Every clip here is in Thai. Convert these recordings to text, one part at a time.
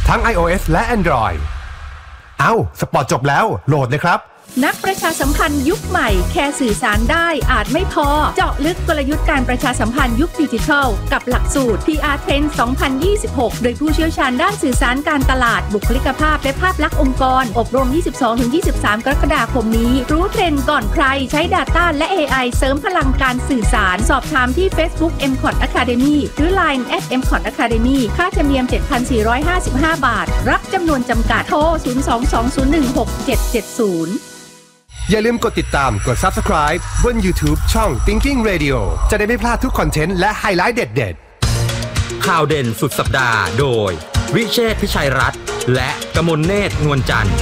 ทั้ง iOS และ Android สปอร์ตจบแล้วโหลดเลยครับนักประชาสัมพันธ์ยุคใหม่แค่สื่อสารได้อาจไม่พอเจาะลึกกลยุทธ์การประชาสัมพันธ์ยุคดิจิทัลกับหลักสูตร PR Trend 2026 โดยผู้เชี่ยวชาญด้านสื่อสารการตลาดบุคลิกภาพและภาพลักษณ์องค์กรอบรม 22-23 กรกฎาคมนี้รู้เทรนด์ก่อนใครใช้ Data และ AI เสริมพลังการสื่อสารสอบถามที่ Facebook MCOT Academy หรือ Line @MCOT Academy ค่าธรรมเนียม 7,455 บาทรับจำนวนจำกัดโทร 022-016-770 อย่าลืมกดติดตามกด Subscribe บน YouTube ช่อง Thinking Radio จะได้ไม่พลาดทุกคอนเทนต์และไฮไลท์เด็ดๆข่าวเด่นสุดสัปดาห์โดยวิเชษฐ์พิชัยรัตน์และกมลเนตรนวลจันทร์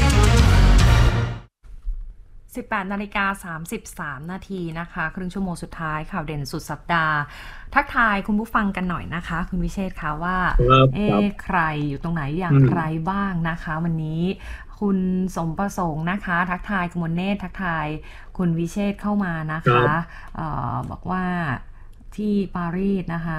18:33 นาทีนะคะครึ่งชั่วโมงสุดท้ายข่าวเด่นสุดสัปดาห์ทักทายคุณผู้ฟังกันหน่อยนะคะคุณวิเชษฐ์คะว่าใครอยู่ตรงไหนอย่างไรบ้างนะคะวันนี้คุณสมประสงค์นะคะทักทายกมลเนตรทักทายคุณวิเชษฐ์เข้ามานะคะบอกว่าที่ปารีสนะคะ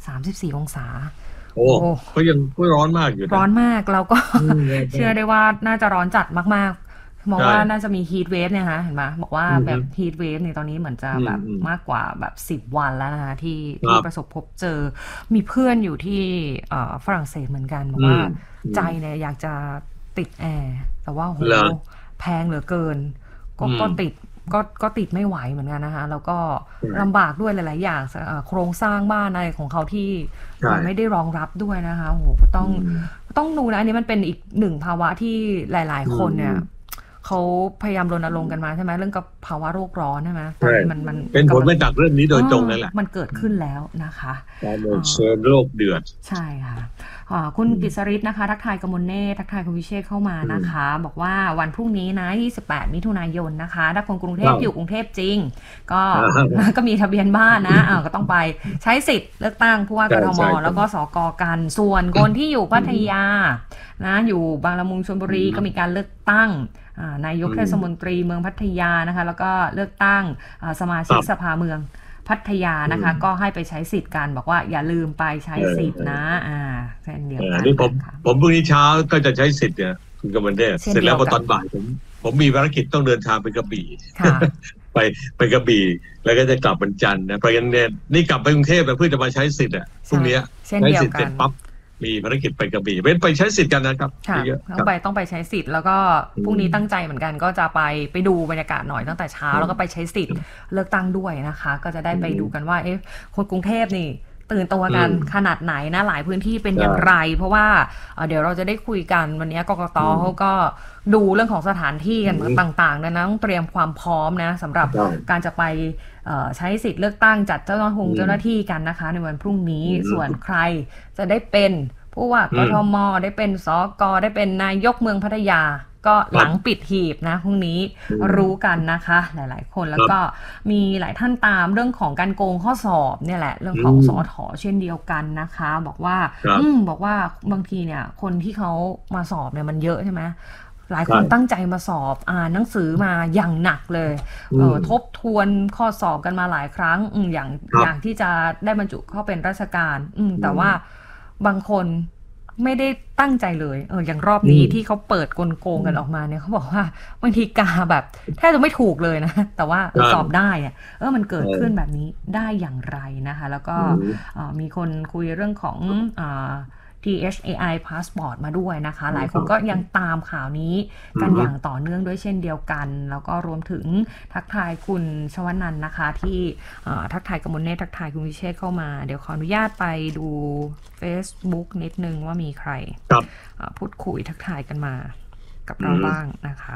34 องศาก็ยังร้อนมากอยู่ร้อนมากเราก็ เชื่อได้ว่าน่าจะร้อนจัดมากๆมองว่าน่าจะมีฮีทเวฟเนี่ยคะเห็นไหมบอกว่าแบบฮีทเวฟในตอนนี้เหมือนจะแบบมากกว่าแบบ10 วันแล้วนะคะที่ประสบพบเจอมีเพื่อนอยู่ที่ฝรั่งเศสเหมือนกันบอกว่าใจเนี่ยอยากจะติดแอร์แต่ว่าโหแพงเหลือเกินก็ติดไม่ไหวเหมือนกันนะคะแล้วก็ลำบากด้วยหลายๆอย่างโครงสร้างบ้านอะไรของเขาที่ไม่ได้รองรับด้วยนะคะโหก็ต้องดูนะอันนี้มันเป็นอีกหนึ่งภาวะที่หลายๆคนเนี่ยเขาพยายามรณรงค์กันมาใช่ไหมเรื่องกับภาวะโรคร้อนใช่ไหมมันเป็นผลมาจากเรื่องนี้โดยตรงนั่นแหละมันเกิดขึ้นแล้วนะคะเชื้อโรคเดือดใช่ค่ะคุณกฤษริศนะคะทักทายกมลเนตรทักทายคุณวิเชษฐ์เข้ามานะคะบอกว่าวันพรุ่งนี้นะ28 มิถุนายนนะคะถ้าคนกรุงเทพอยู่กรุงเทพจริงก็มีทะเบียนบ้านนะก็ต้องไปใช้สิทธิ์เลือกตั้งผู้ว่ากทมแล้วก็สกกันส่วนคนที่อยู่พัทยานะอยู่บางละมุงชลบุรีก็มีการเลือกตั้งนายกเทศมนตรีเมืองพัทยานะคะแล้วก็เลือกตั้งสมาชิกสภาเมืองพัทยานะคะก็ให้ไปใช้สิทธิ์กันบอกว่าอย่าลืมไปใช้สิทธิ์นะเช่นเดียวกันนี่ผมพรุ่งนี้เช้าก็จะใช้สิทธิ์เนี่ยคุณกมลเนตรเสร็จแล้วพอตอนบ่ายผมมีภารกิจต้องเดินทางไปกระบี่ไปกระบี่แล้วก็จะกลับวันจันทร์นะเพราะงั้นเนี่ยนี่กลับไปกรุงเทพเพื่อจะมาใช้สิทธิ์พรุ่งนี้ใช้สิทธิ์เสร็จปั๊บมีภารกิจไปกระบี่ไปใช้สิทธิ์กันนะครับต้องไปใช้สิทธิ์แล้วก็พรุ่งนี้ตั้งใจเหมือนกันก็จะไปดูบรรยากาศหน่อยตั้งแต่เช้าแล้วก็ไปใช้สิทธิ์เลือกตั้งด้วยนะคะก็จะได้ไปดูกันว่าคนกรุงเทพนี่ตื่นตัวกันขนาดไหนนะหลายพื้นที่เป็นอย่างไรเพราะว่าเดี๋ยวเราจะได้คุยกันวันนี้กกต.เขาก็ดูเรื่องของสถานที่กันต่างๆนะต้องเตรียมความพร้อมนะสำหรับการจะไปใช้สิทธิ์เลือกตั้งจัดเจ้าหน้าที่กันนะคะในวันพรุ่งนี้ส่วนใครจะได้เป็นผู้ว่ากทม.ได้เป็นสก.ได้เป็นนายกเมืองพัทยาก็หลังปิดหีบนะพรุ่งนี้รู้กันนะคะหลายๆคนแล้วก็มีหลายท่านตามเรื่องของการโกงข้อสอบเนี่ยแหละเรื่องของสอถ.เช่นเดียวกันนะคะบอกว่าบางทีเนี่ยคนที่เขามาสอบเนี่ยมันเยอะใช่ไหมหลายคนตั้งใจมาสอบอ่านหนังสือมาอย่างหนักเลยทบทวนข้อสอบกันมาหลายครั้งอย่างที่จะได้บรรจุเข้าเป็นราชการแต่ว่าบางคนไม่ได้ตั้งใจเลยอย่างรอบนี้ที่เขาเปิดกลโกงกันออกมาเนี่ยเขาบอกว่าบางทีกาแบบแทบจะไม่ถูกเลยนะแต่ว่าสอบได้มันเกิดขึ้นแบบนี้ได้อย่างไรนะคะแล้วก็มีคนคุยเรื่องของTHAI Passport มาด้วยนะคะหลายคนก็ยังตามข่าวนี้กันอย่างต่อเนื่องด้วยเช่นเดียวกันแล้วก็รวมถึงทักทายคุณชวนันท์นะคะที่ทักทายกมลเนตรทักทายคุณวิเชษฐ์เข้ามาเดี๋ยวขออนุญาตไปดู Facebook นิดนึงว่ามีใครพูดคุยทักทายกันมากับเราบ้างนะคะ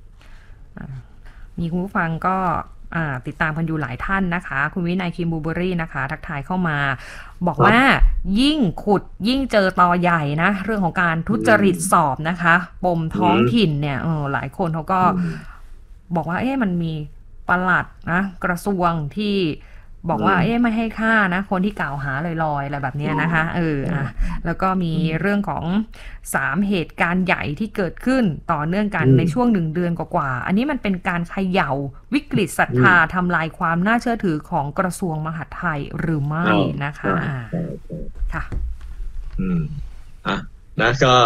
มีคุณผู้ฟังก็ติดตามกันอยู่หลายท่านนะคะคุณวินัยคิมบูเบอรี่นะคะทักทายเข้ามาบอกว่ายิ่งขุดยิ่งเจอตอใหญ่นะเรื่องของการทุจริตสอบนะคะปมท้องถิ่นเนี่ยหลายคนเขาก็บอกว่ามันมีปลัดนะกระทรวงที่บอกว่าไม่ให้ค่านะคนที่กล่าวหาลอยๆอะไรแบบนี้นะคะแล้วก็มีเรื่องของ3เหตุการณ์ใหญ่ที่เกิดขึ้นต่อเนื่องกันในช่วง1 เดือนกว่าๆอันนี้มันเป็นการเขย่าวิกฤตศรัทธาทำลายความน่าเชื่อถือของกระทรวงมหาดไทยหรือไม่นะคะค่ะนะก็